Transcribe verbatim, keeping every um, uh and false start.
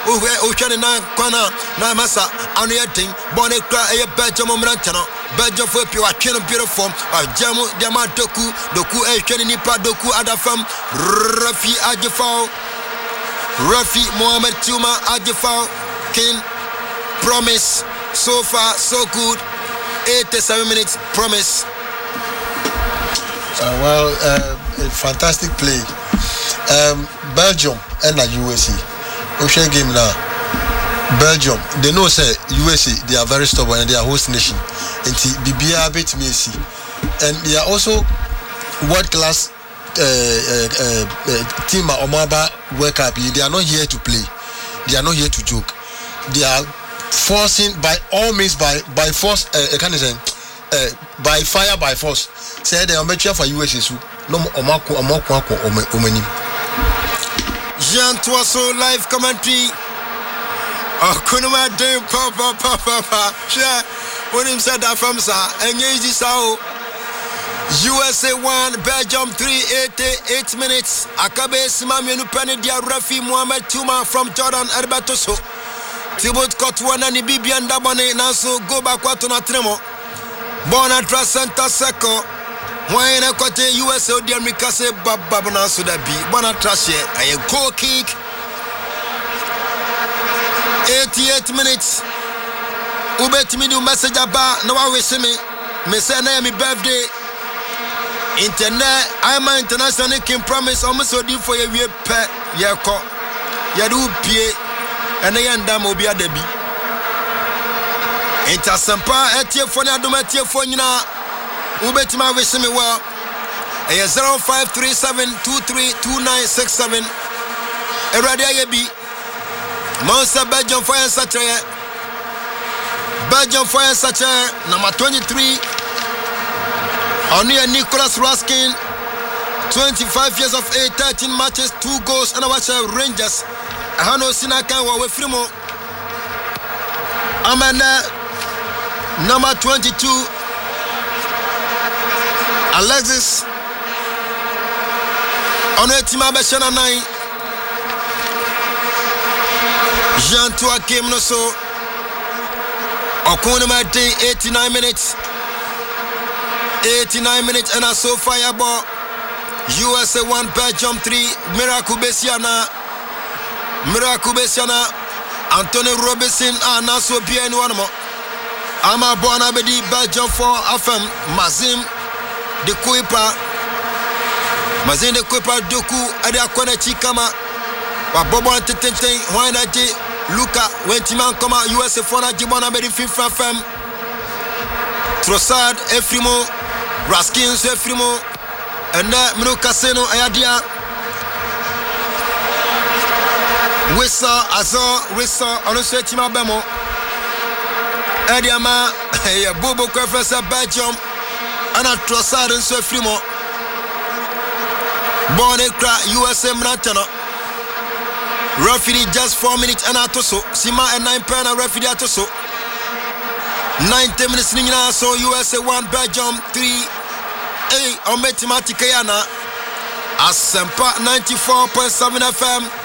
o hwe na kwana na masa anu ye den bone kra e Belgium mranta no Belgium fo pi wa twe no beautiful ajamu de ma doku doku e hwe ni pa doku adafam Rafi Ajifao Rafi Mohamed Tuma Ajifao King promise so far so good eighty-seven minutes promise. Uh, well, uh, a fantastic play. Um, Belgium and the U S A. Ocean game now. Belgium, they know say U S A they are very stubborn and they are host nation. And B B R beat Messi, and they are also world class uh, uh, uh, uh, team. Omaba World Cup. They are not here to play. They are not here to joke. They are forcing by all means by by force. Uh, can I say? Uh, by fire by force. Say they are mature for U S A. No omako omako omani. Jean Toiseau live commentary. Oh, kunuma de papa papa papa. Sure. When him said that from sa, engage sao. U S A one, Belgium three, eighty-eight minutes. Akabe Simami Nupani dia Rafi Mohamed Tuma from Jordan Herbatoso. Thibaut Courtois na ni Bibian Dabane naso go back to na tremo. Bona tra center second. When I got the U S A the America say baba na so da bi. Bona tra she a goal kick. eighty-eight minutes. Ubet me do message aba na wa wish me. Me say na my birthday. Internet I'm an international king promise almost so deep for you we pet ya ko. Ya do pie and ya ndam obi adabi. Intersampa etie fo na adoma etie fo nyina. Ubet me wish me well. A zero five three seven two three two nine six seven. Erade ayebi. Monster Belgium fire such a Belgium fire such a number twenty-three. Onia Nicholas Raskin, twenty-five years of age, thirteen matches, two goals, and I watch Rangers. Ahano Sinaka wa Wefrimo. Amanda number twenty-two. Alexis Ono Tima Beshana nine. Jean Toakim no so Okuna Mate eighty-nine minutes. eighty-nine minutes and a so fireball. U S A one, Belgium three. Miracle Bessiana. Miracle Bessiana. Anthony Robinson and also bien one more. Ama Bona Bedi Belgium four. Afam Mazim de Kuipa. Mazim de Kuipa Doku Adia Kone Chikama. Wabobo Antitente. Wanaji Luka Wentiman Koma U S A four Jibona Bedi FIFA Fem. Trossard Efrimo. Raskin Sefrimo and that Mino Casino Ayadia Wissa Azor Wissa Onusetima Bemo Ediama Bobo Professor Belgium and a Trossard and Sefrimo Bonekra U S A Mratano Referee just four minutes and Atoso Sima and nine pen and referee Atoso ninety minutes nina so U S A one Belgium three. Hey, on Matematica Yana Asempa ninety-four point seven F M.